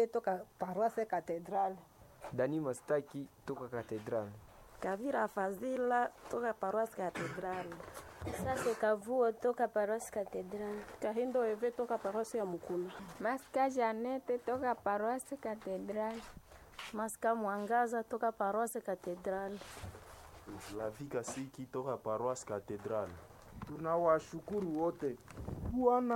Janete toka Paroisse Cathedrale. Dani Mastaki toka Cathedrale. Kavira Fazila toka Paroisse Cathedrale. Sasa Kavuo toka Paroisse Cathedrale. Kahindo Eve toka Paroisse ya Mukuna. Maska Janete toka Paroisse Cathedrale. Maska Mwangaza toka Paroisse Cathedrale. Lavika Siki toka Paroisse Cathedrale. Tunawashukuru wote. Bwana